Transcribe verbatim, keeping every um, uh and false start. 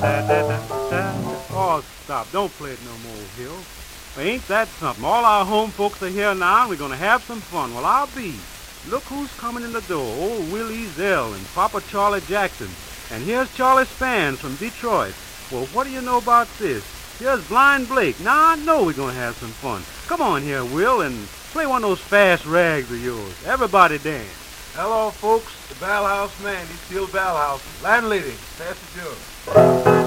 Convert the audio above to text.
Oh, stop. Don't play it no more, Hill. Well, ain't that something? All our home folks are here now, and we're going to have some fun. Well, I'll be. Look who's coming in the door. Old Willie Zell and Papa Charlie Jackson. And here's Charlie Spans from Detroit. Well, what do you know about this? Here's Blind Blake. Now, I know we're going to have some fun. Come on here, Will, and play one of those fast rags of yours. Everybody dance. Hello, folks. The Bell House man. He's still Bell House. Landlady, pass the jug.